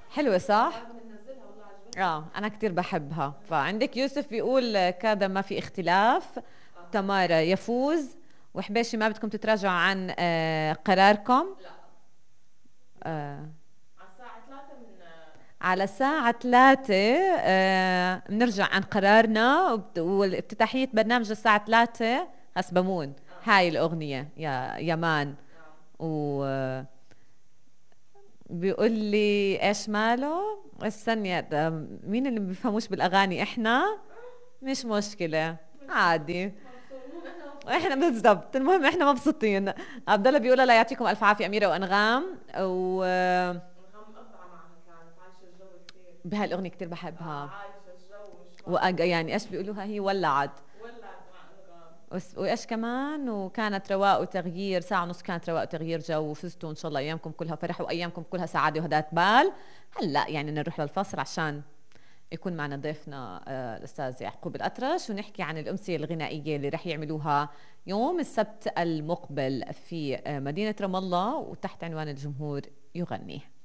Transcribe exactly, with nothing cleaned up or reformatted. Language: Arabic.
حلوة صح؟ بننزلها والله عجبتني. اه انا كتير بحبها. فعندك يوسف بيقول كذا ما في اختلاف، اه تمارا يفوز، وحبيشي ما بدكم تتراجعوا عن آه قراركم. لا لا، آه على الساعة ثلاثة من على الساعة ثلاثة آه بنرجع عن قرارنا، وبت- وافتتاحية برنامج الساعة ثلاثة هسبمون. اه هاي الأغنية يا يمان. اه و بيقول لي ايش ماله. استني ده مين اللي ما بيفهموش بالاغاني؟ احنا مش مشكله، مش عادي. مبسوط، المهم احنا احنا مبسوطين. بالضبط، المهم احنا مبسوطين. عبد الله بيقول الله يعطيكم الف عافيه اميره وانغام. و انغام مقطعة معها كانت عايشة الجو كثير. بهالاغنيه كتير اه بحبها. عايشة الجو مش وأج... فاضية. يعني ايش بيقولوها هي ولعت. ولعت مع انغام. وس- وايش كمان، وكانت رواق وتغيير ساعه ونص، كانت رواق وتغيير جو، وفزتوا ان شاء الله ايامكم كلها فرح وايامكم كلها سعاده وهداة بال. هلا يعني نروح للفصل عشان يكون معنا ضيفنا آه، الأستاذ يعقوب الأطرش، ونحكي عن الأمسية الغنائية اللي رح يعملوها يوم السبت المقبل في آه، مدينة رام الله، وتحت عنوان الجمهور يغني.